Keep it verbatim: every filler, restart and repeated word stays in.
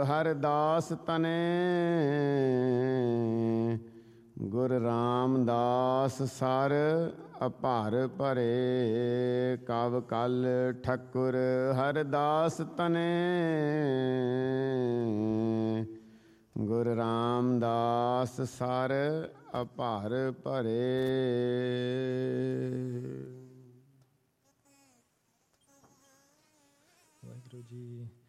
ਹਰਦਾਸ ਤਨੇ। ਗੁਰ ਰਾਮਦਾਸ ਸਰ ਅਭਾਰ ਭਰੇ। ਕਵ ਕਲ ਠਕੁਰ ਹਰਦਾਸ ਤਨੇ। ਗੁਰ ਰਾਮਦਾਸ ਸਰ ਅਭਾਰ ਭਰੇ। ਵਾਹਿਗੁਰੂ ਜੀ।